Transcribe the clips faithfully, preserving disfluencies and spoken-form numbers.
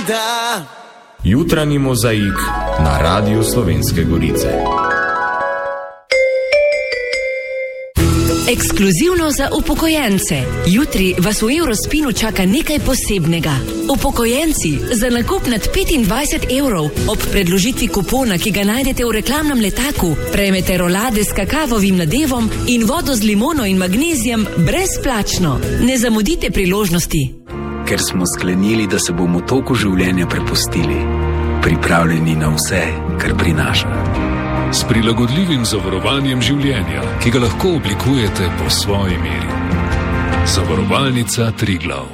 Ajda. Jutranji mozaik na Radiu Slovenske Gorice. Ekskluzivno za upokojence. Jutri vas v Eurospinu čaka nekaj posebnega. Upokojenci za nakup nad petindvajset evrov ob predložitvi kupona, ki ga najdete v reklamnem letaku, prejmete rolade s kakavovim nadevom in vodo z limono in magnezijem brezplačno. Ne zamudite priložnosti. Ker smo sklenili, da se bomo toku življenja prepustili, pripravljeni na vse, kar prinaša. S prilagodljivim zavarovanjem življenja, ki ga lahko oblikujete po svoji meri. Zavarovalnica Triglav.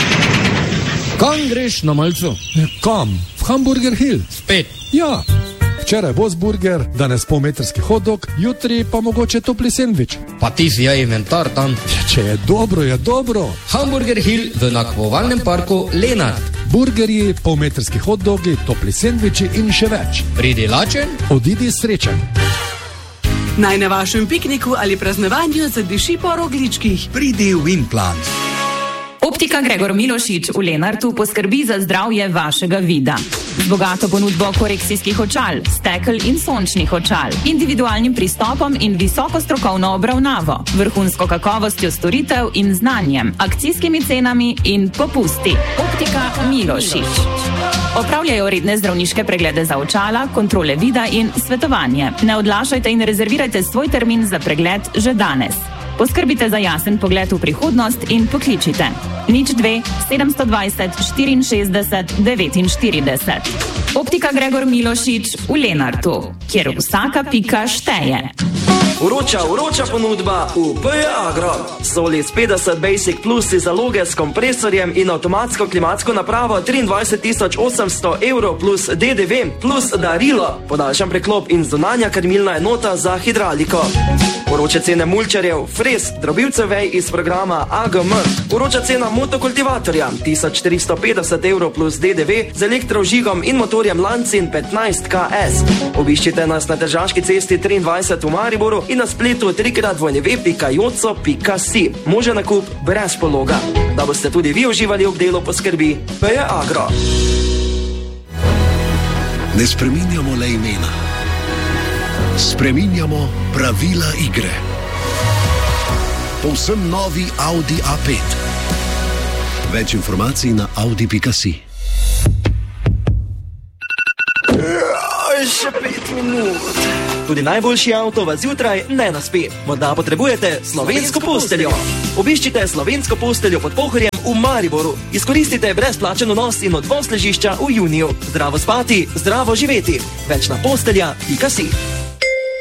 Kam greš na malcu? Kam? V Hamburger Hill. Spet? Ja. Včeraj Bosburger, danes polmetrski hotdog, jutri pa mogoče topli sendvič. Pa ti si ja inventar tam. Če je dobro, je dobro. Hamburger Hill v nakupovalnem parku Lenart. Burgerji, polmetrski hotdogi, topli sendviči in še več. Pridi lačen, odidi srečen. Naj na vašem pikniku ali praznovanju zadiši po rogličkih. Pridi v Implant. Optika Gregor Milošič v Lenartu poskrbi za zdravje vašega vida. Z bogato ponudbo korekcijskih očal, stekel in sončnih očal, individualnim pristopom in visoko strokovno obravnavo, vrhunsko kakovostjo storitev in znanjem, akcijskimi cenami in popusti. Optika Milošič. Opravljajo redne zdravniške preglede za očala, kontrole vida in svetovanje. Ne odlašajte in rezervirajte svoj termin za pregled že danes. Poskrbite za jasen pogled v prihodnost in pokličite nič dve sedemsto dvajset štiriinšestdeset devetinštirideset. Optika Gregor Milošič v Lenartu, kjer vsaka pika šteje. Vroča, vroča ponudba v P E Agro. Solis petdeset Basic Plus z zaloge s kompresorjem in avtomatsko klimatsko napravo triindvajset tisoč osemsto evrov plus D D V plus darilo, podaljšan preklop in zunanja krmilna enota za hidrauliko. Vroče cene mulčarjev, frez, drobilcev vej iz programa A G M. Vroča cena motokultivatorja tisoč štiristo petdeset evrov plus D D V z elektrožigom in motorjem Lancin petnajst K S. Obiščite nas na Tržaški cesti triindvajset v Mariboru in na spletu trikrat w w w pika joco pika si. Može nakup brez pologa. Da boste tudi vi uživali ob delu, poskrbi P E Agro. Ne spreminjamo le imena. Spreminjamo pravila igre. Povsem novi Audi A pet. Več informacij na audi pika si. Še pet minut. Tudi najboljši avto vas zjutraj ne naspi. Morda potrebujete slovensko posteljo. Obiščite slovensko posteljo pod Pohorjem v Mariboru. Izkoristite brezplačen vnos in odvoz ležišča v juniju. Zdravo spati, zdravo živeti. Več na postelja pika si.